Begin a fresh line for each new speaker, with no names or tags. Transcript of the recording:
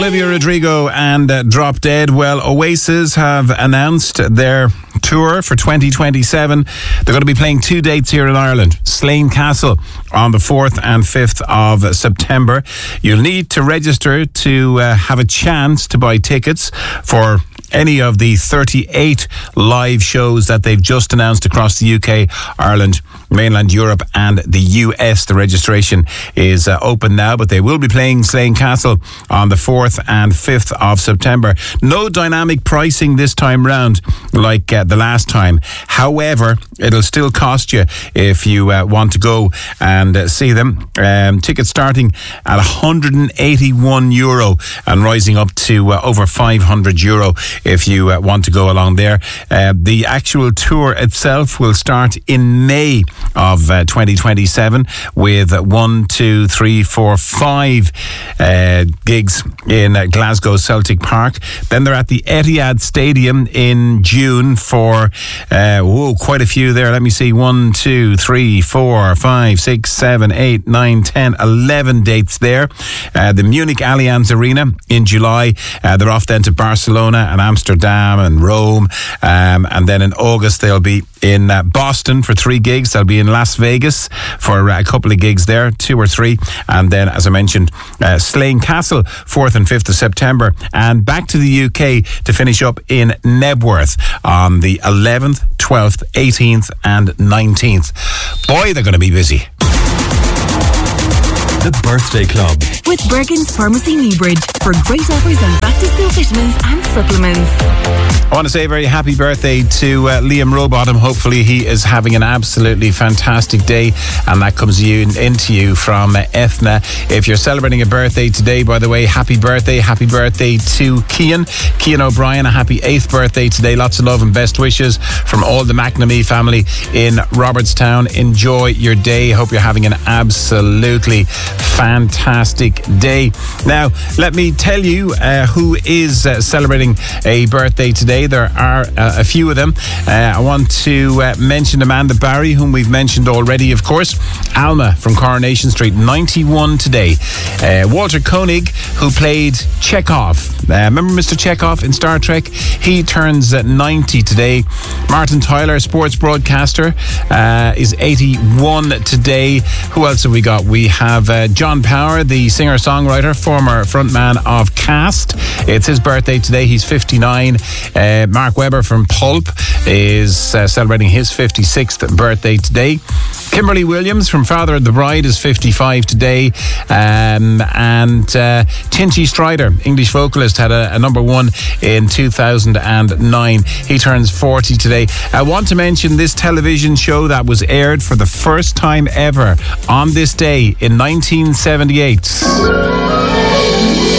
Olivia Rodrigo and Drop Dead. Well, Oasis have announced their tour for 2027. They're going to be playing 2 dates here in Ireland. Slane Castle on the 4th and 5th of September. You'll need to register to have a chance to buy tickets for any of the 38 live shows that they've just announced across the UK, Ireland, mainland Europe and the US. The registration is open now, but they will be playing Slane Castle on the 4th and 5th of September. No dynamic pricing this time round like the last time. However, it'll still cost you if you want to go and see them. Tickets starting at €181 and rising up to over €500 if you want to go along there. The actual tour itself will start in May of 2027 with 5 gigs in Glasgow Celtic Park. Then they're at the Etihad Stadium in June for quite a few there. Let me see, 11 dates there. The Munich Allianz Arena in July. They're off then to Barcelona and Amsterdam and Rome, and then in August they'll be in Boston for 3 gigs. They'll be in Las Vegas for a couple of gigs there, 2 or 3, and then, as I mentioned, Slane Castle 4th and 5th of September, and back to the UK to finish up in Nebworth on the 11th, 12th, 18th and 19th. Boy, they're going to be busy.
The Birthday Club
with Bergen's Pharmacy Newbridge for great offers on back-to-school vitamins and supplements.
I want to say a very happy birthday to Liam Rowbottom. Hopefully he is having an absolutely fantastic day, and that comes into you from Ethna. If you're celebrating a birthday today, by the way, happy birthday to Cian O'Brien. A happy 8th birthday today. Lots of love and best wishes from all the McNamee family in Robertstown. Enjoy your day. Hope you're having an absolutely fantastic day. Now, let me tell you who is celebrating a birthday today. There are a few of them. I want to mention Amanda Barry, whom we've mentioned already, of course. Alma from Coronation Street, 91 today. Walter Koenig, who played Chekhov. Remember Mr. Chekhov in Star Trek? He turns 90 today. Martin Tyler, sports broadcaster, is 81 today. Who else have we got? We have John Power, the singer-songwriter, former frontman of Cast. It's his birthday today. He's 59. Mark Webber from Pulp is celebrating his 56th birthday today. Kimberly Williams from Father of the Bride is 55 today. And Tinchy Strider, English vocalist, had a number 1 in 2009. He turns 40 today. I want to mention this television show that was aired for the first time ever on this day in 1978.